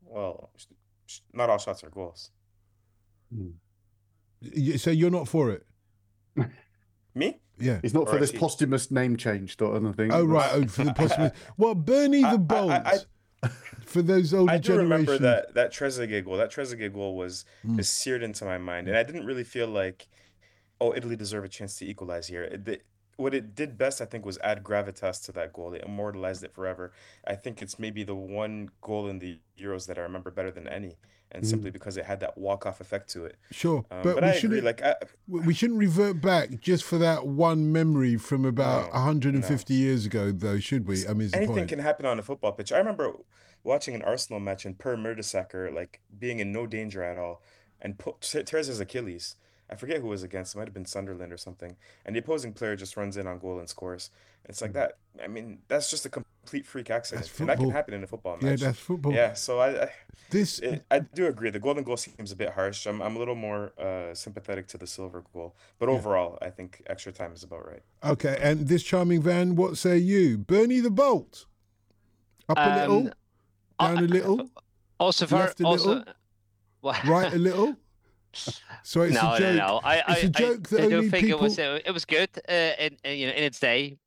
Well, not all shots are goals. So you're not for it? Me? Yeah. He's not Or for is this he? posthumous name change or anything. Oh, right. Oh, for the possibility. Well, Bernie the Bolt, for those older I do remember generations. that Trezeguet goal. That Trezeguet goal was is seared into my mind, and I didn't really feel like, oh, Italy deserve a chance to equalize here. What it did best, I think, was add gravitas to that goal. It immortalized it forever. I think it's maybe the one goal in the Euros that I remember better than any, and simply because it had that walk-off effect to it. Sure, but But I agree. we shouldn't revert back just for that one memory from about No, 150 no. years ago, though, should we? I mean, it's the Anything point. can happen on a football pitch. I remember watching an Arsenal match and Per Mertesacker like being in no danger at all and tears his Achilles. I forget who it was against. It might have been Sunderland or something. And the opposing player just runs in on goal and scores. And it's like that. I mean, that's just a complete freak That's accident, and that can football. happen in a football Yeah, match. that's football. Yeah, so This, I do agree. The golden goal seems a bit harsh. I'm a little more sympathetic to the silver goal, but yeah. overall, I think extra time is about right. Okay, and this charming van, what say you? Bernie the Bolt. Up a little, down a little, Also, left a little, right a little. So it's a joke. No. It's a joke that I do only think people. it was good in its day.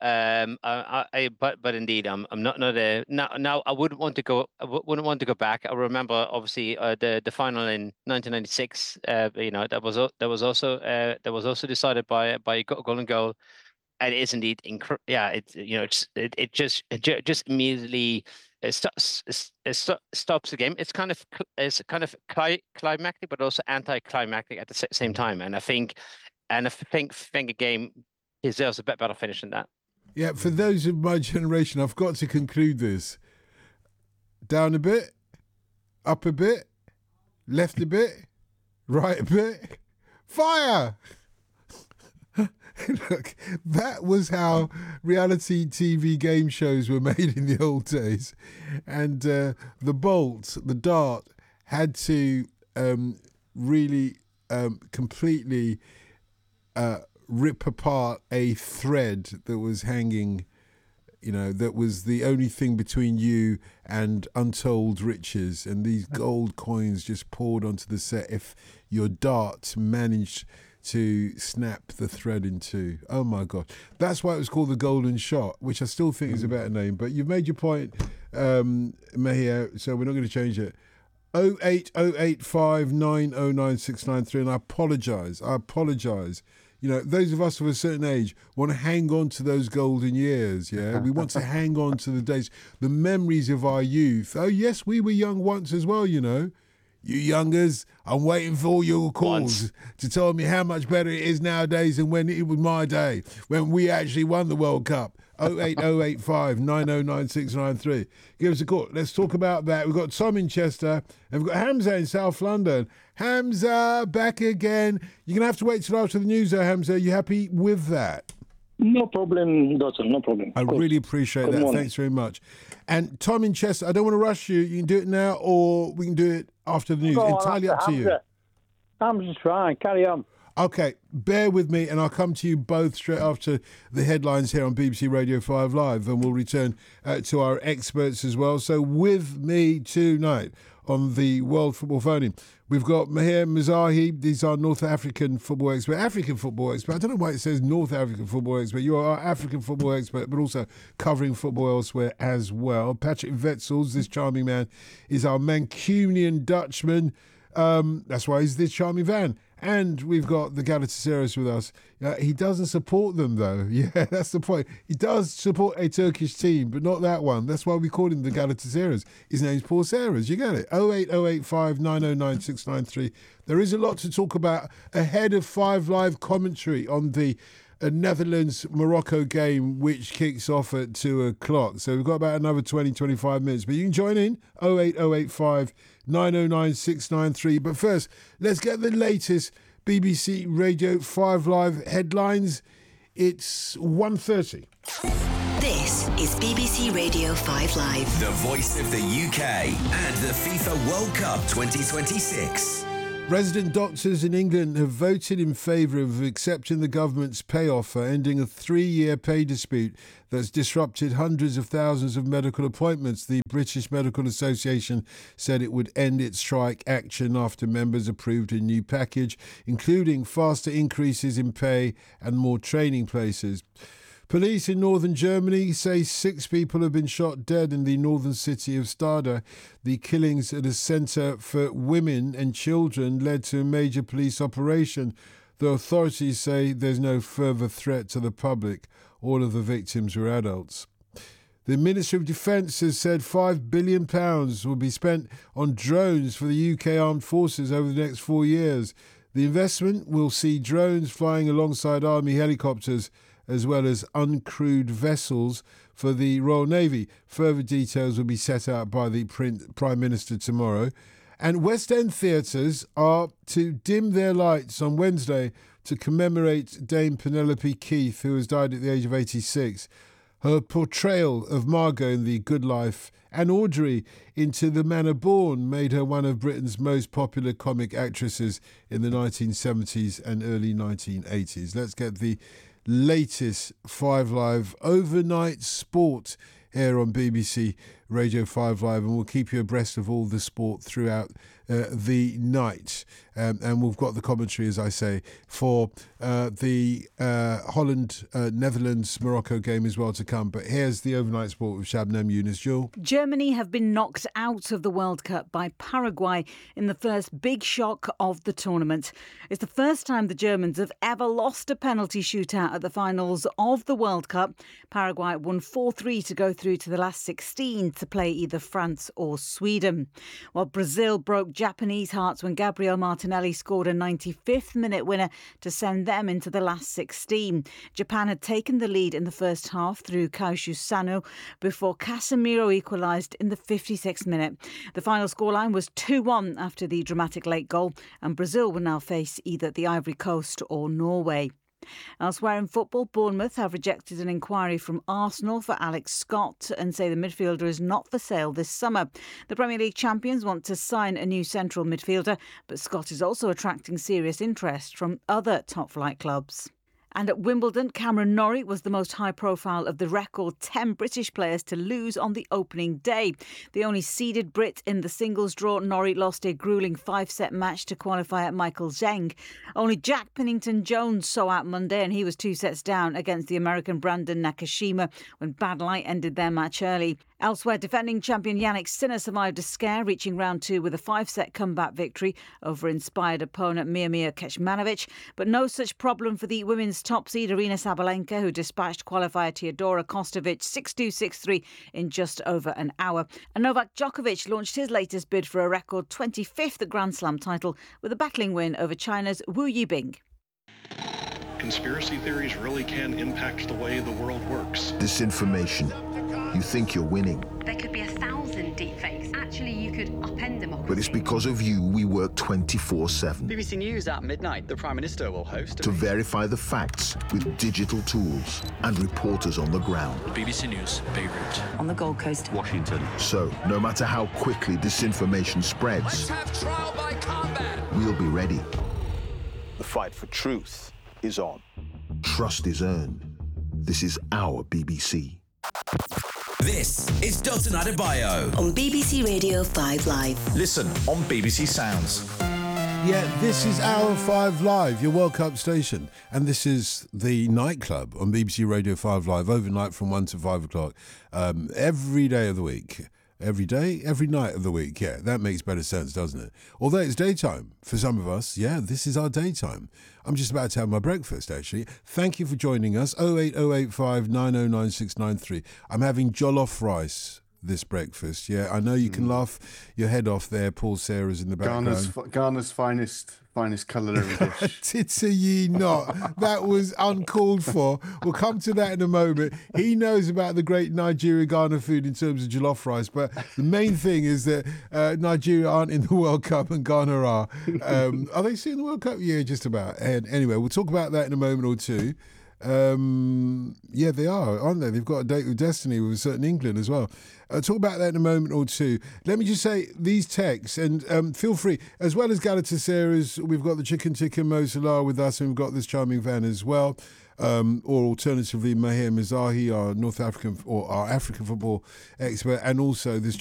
But indeed, I'm not a now. I wouldn't want to go. Wouldn't want to go back. I remember obviously the final in 1996. That was also decided by a golden goal. And it is indeed it just immediately stops the game. It's kind of climactic, but also anticlimactic at the same time. And I think a game deserves a bit better finish than that. Yeah, for those of my generation, I've got to conclude this. Down a bit, up a bit, left a bit, right a bit, fire! Look, that was how reality TV game shows were made in the old days. And the bolt, the dart, had to really completely rip apart a thread that was hanging, that was the only thing between you and untold riches. And these gold coins just poured onto the set if your dart managed to snap the thread in two. Oh my God. That's why it was called the Golden Shot, which I still think is a better name. But you've made your point, Mahia, so we're not going to change it. 08085909693, and I apologise. Those of us of a certain age want to hang on to those golden years, yeah? We want to hang on to the days, the memories of our youth. Oh, yes, we were young once as well, You youngers, I'm waiting for all your calls to tell me how much better it is nowadays than when it was my day, when we actually won the World Cup. 08085909693. Give us a call. Let's talk about that. We've got Tom in Chester and we've got Hamza in South London. Hamza, back again. You're going to have to wait till after the news, though, Hamza. You happy with that? No problem, Dawson, no problem. I really appreciate that. Thanks very much. And Tom in Chester, I don't want to rush you. You can do it now or we can do it after the news. Entirely up to you. I'm just fine. Carry on. Okay, bear with me and I'll come to you both straight after the headlines here on BBC Radio 5 Live, and we'll return to our experts as well. So with me tonight on the World Football Phone-In, we've got Mahir Mizrahi. These are North African football expert. I don't know why it says North African football expert. You are our African football expert, but also covering football elsewhere as well. Patrick Wetzels, this charming man, is our Mancunian Dutchman. That's why he's this charming van. And we've got the Galatasaray's with us. He doesn't support them, though. Yeah, that's the point. He does support a Turkish team, but not that one. That's why we call him the Galatasaray's. His name's Paul Sarahs. You get it? 08085909693. There is a lot to talk about ahead of 5 Live commentary on the Netherlands-Morocco game, which kicks off at 2 o'clock. So we've got about another 20, 25 minutes. But you can join in, 08085909693. But first, let's get the latest BBC Radio 5 Live headlines. It's 1:30. This is BBC Radio 5 Live. The voice of the UK and the FIFA World Cup 2026. Resident doctors in England have voted in favour of accepting the government's pay offer, ending a 3-year pay dispute that's disrupted hundreds of thousands of medical appointments. The British Medical Association said it would end its strike action after members approved a new package, including faster increases in pay and more training places. Police in northern Germany say 6 people have been shot dead in the northern city of Stade. The killings at a centre for women and children led to a major police operation. The authorities say there's no further threat to the public. All of the victims were adults. The Ministry of Defence has said £5 billion will be spent on drones for the UK Armed Forces over the next 4 years. The investment will see drones flying alongside Army helicopters as well as uncrewed vessels for the Royal Navy. Further details will be set out by the Prime Minister tomorrow. And West End theatres are to dim their lights on Wednesday to commemorate Dame Penelope Keith, who has died at the age of 86. Her portrayal of Margot in The Good Life and Audrey in To the Manor Born made her one of Britain's most popular comic actresses in the 1970s and early 1980s. Let's get the latest 5 Live overnight sport here on BBC Radio 5 Live, and we'll keep you abreast of all the sport throughout the night. And we've got the commentary, as I say, for the Holland-Netherlands-Morocco game as well to come. But here's the overnight sport with Shabnam Yunus. Jewel? Germany have been knocked out of the World Cup by Paraguay in the first big shock of the tournament. It's the first time the Germans have ever lost a penalty shootout at the finals of the World Cup. Paraguay won 4-3 to go through to the last 16 to play either France or Sweden. While Brazil broke Japanese hearts when Gabriel Martinelli scored a 95th minute winner to send them into the last 16. Japan had taken the lead in the first half through Kaoshi Sano before Casemiro equalised in the 56th minute. The final scoreline was 2-1 after the dramatic late goal, and Brazil will now face either the Ivory Coast or Norway. Elsewhere in football, Bournemouth have rejected an inquiry from Arsenal for Alex Scott and say the midfielder is not for sale this summer. The Premier League champions want to sign a new central midfielder, but Scott is also attracting serious interest from other top-flight clubs. And at Wimbledon, Cameron Norrie was the most high-profile of the record 10 British players to lose on the opening day. The only seeded Brit in the singles draw, Norrie lost a gruelling 5-set match to qualify at Michael Zheng. Only Jack Pennington-Jones saw out Monday, and he was 2 sets down against the American Brandon Nakashima when bad light ended their match early. Elsewhere, defending champion Yannick Sinner survived a scare, reaching round 2 with a 5-set comeback victory over inspired opponent Miomir Kecmanovic. But no such problem for the women's top seed Aryna Sabalenka, who dispatched qualifier Teodora Kostovic 6-2, 6-3 in just over an hour. And Novak Djokovic launched his latest bid for a record 25th Grand Slam title with a battling win over China's Wu Yibing. Conspiracy theories really can impact the way the world works. Disinformation. You think you're winning. There could be 1,000 deepfakes. Actually, you could upend democracy. But it's because of you we work 24/7. BBC News at midnight. The Prime Minister will host to verify the facts with digital tools and reporters on the ground. BBC News, Beirut. On the Gold Coast. Washington. So, no matter how quickly disinformation spreads, let's have trial by combat. We'll be ready. The fight for truth is on. Trust is earned. This is our BBC. This is Dalton Adebayo on BBC Radio 5 Live. Listen on BBC Sounds. Yeah, this is Hour 5 Live, your World Cup station. And this is the nightclub on BBC Radio 5 Live, overnight from 1 to 5 o'clock, every day of the week. Every day, every night of the week. Yeah, that makes better sense, doesn't it? Although it's daytime for some of us. Yeah, this is our daytime. I'm just about to have my breakfast, actually. Thank you for joining us. 08085 909693. I'm having jollof rice this breakfast. Yeah, I know you can laugh your head off there. Paul Sarah's in the background. Ghana's finest culinary dish. Tits ye not. That was uncalled for. We'll come to that in a moment. He knows about the great Nigeria-Ghana food in terms of jollof rice, but the main thing is that Nigeria aren't in the World Cup and Ghana are. Are they still in the World Cup? Yeah, just about. And anyway, we'll talk about that in a moment or two. Yeah, they are, aren't they? They've got a date with destiny with a certain England as well. I'll talk about that in a moment or two. Let me just say these texts, and feel free, as well as Galatasaray's, we've got the Chicken Tikka Mo Salah with us, and we've got this charming van as well. Or alternatively, Mahir Mizahi, our North African or our African football expert, and also this